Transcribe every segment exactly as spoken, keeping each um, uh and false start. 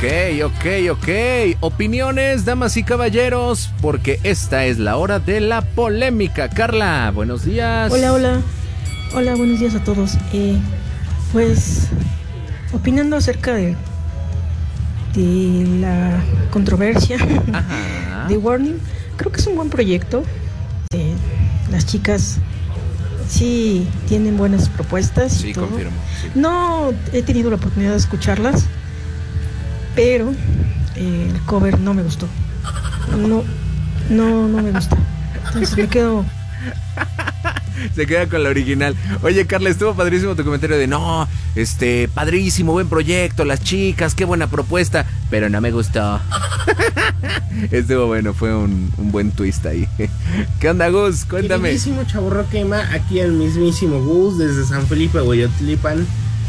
Ok, ok, ok. Opiniones, damas y caballeros, porque esta es la hora de la polémica. Carla, buenos días. Hola, hola. Hola, buenos días a todos. Eh, pues, opinando acerca de, de la controversia Ajá. de Warning, creo que es un buen proyecto. Eh, las chicas sí tienen buenas propuestas. Sí, y todo. confirmo. Sí. No he tenido la oportunidad de escucharlas, pero eh, el cover no me gustó. No, no, no me gusta. Entonces me quedo... Se queda con la original. Oye, Carla, estuvo padrísimo tu comentario de no, este, padrísimo, buen proyecto, las chicas, qué buena propuesta, pero no me gustó. Estuvo bueno, fue un, un buen twist ahí. ¿Qué onda, Gus? Cuéntame. Queridísimo Chavorro Quema, aquí el mismísimo Gus desde San Felipe, Hueyotlipan.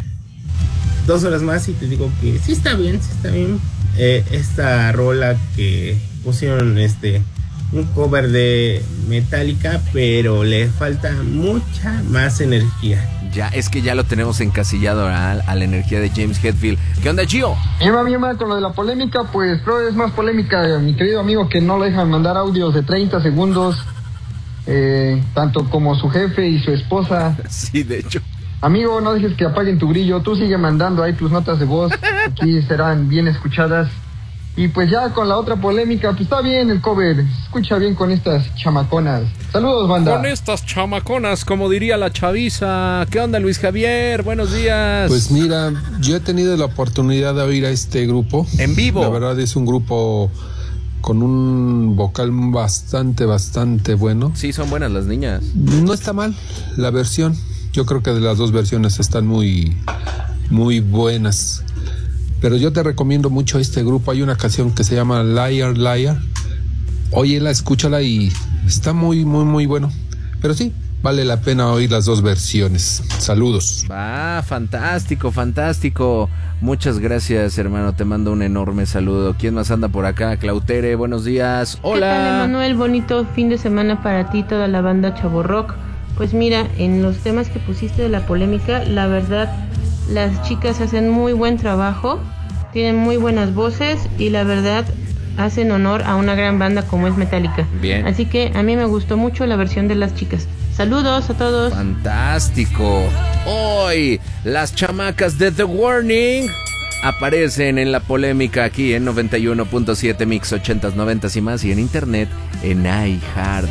Dos horas más y te digo que sí está bien, sí está bien. Eh, esta rola que pusieron, este, un cover de Metallica, pero le falta mucha más energía. Ya, es que ya lo tenemos encasillado a, a la energía de James Hetfield. ¿Qué onda, Gio? Bien, bien, bien, con lo de la polémica, pues creo es más polémica, mi querido amigo, que no le dejan mandar audios de treinta segundos, eh, tanto como su jefe y su esposa. Sí, de hecho. Amigo, no dejes que apaguen tu brillo, tú sigue mandando ahí tus notas de voz, aquí serán bien escuchadas. Y pues ya con la otra polémica, pues está bien el cover, se escucha bien con estas chamaconas. Saludos, banda. Con estas chamaconas, como diría la chaviza. ¿Qué onda, Luis Javier? Buenos días. Pues mira, yo he tenido la oportunidad de oír a este grupo. En vivo. La verdad es un grupo con un vocal bastante, bastante bueno. Sí, son buenas las niñas. No está mal la versión. Yo creo que de las dos versiones están muy, muy buenas. Pero yo te recomiendo mucho este grupo. Hay una canción que se llama Liar Liar. Óyela, escúchala y está muy, muy, muy bueno. Pero sí, vale la pena oír las dos versiones. Saludos. Va, fantástico, fantástico. Muchas gracias, hermano. Te mando un enorme saludo. ¿Quién más anda por acá? Clautere, buenos días. Hola. ¿Qué tal, Emanuel? Bonito fin de semana para ti, toda la banda Chavorrock. Pues mira, en los temas que pusiste de la polémica, la verdad, las chicas hacen muy buen trabajo, tienen muy buenas voces y la verdad hacen honor a una gran banda como es Metallica. Bien. Así que a mí me gustó mucho la versión de las chicas. Saludos a todos. Fantástico. Hoy las chamacas de The Warning aparecen en la polémica aquí en noventa y uno punto siete Mix ochentas, noventas y más, y en internet en iHeart